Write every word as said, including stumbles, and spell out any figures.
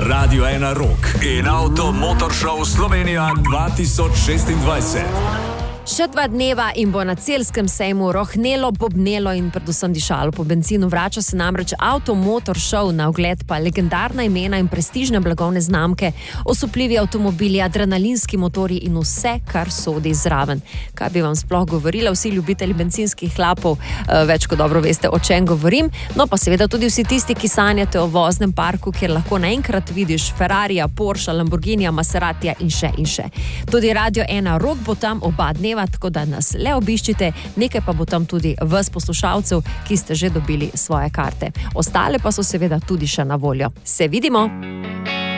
Radio ena Rock in Auto Motor Show Slovenija dva tisoč šestindvajset. Še dva dneva in bo na celskem sejmu rohnelo, bobnelo in predvsem dišalo po benzinu. Vrača se namreč Auto Motor Show, na ogled pa legendarna imena in prestižne blagovne znamke, osupljivi avtomobili, adrenalinski motorji in vse, kar sodi zraven. Kaj bi vam sploh govorila, vsi ljubitelji bencinskih hlapov, več kot dobro veste, o čem govorim, no pa seveda tudi vsi tisti, ki sanjate o voznem parku, kjer lahko naenkrat vidiš Ferrarija, Porsche, Lamborghinija, Maseratija in še in še. Tudi Radio ena Rock bo tam oba dneva, tako da nas le obiščite, nekaj pa bo tam tudi vas poslušalcev, ki ste že dobili svoje karte. Ostale pa so seveda tudi še na voljo. Se vidimo!